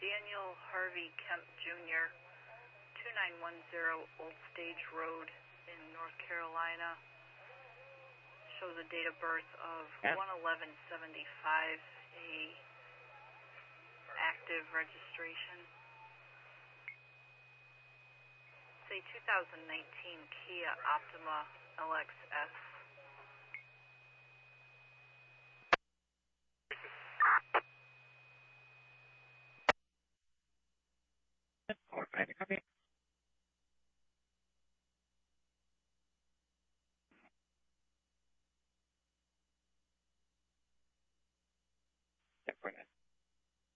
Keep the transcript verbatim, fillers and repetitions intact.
Daniel Harvey Kemp Junior, two nine one zero Old Stage Road in North Carolina. Shows a date of birth of Yeah. one eleven seventy-five, a active registration. Say two thousand nineteen Kia Optima L X S. All right, copy.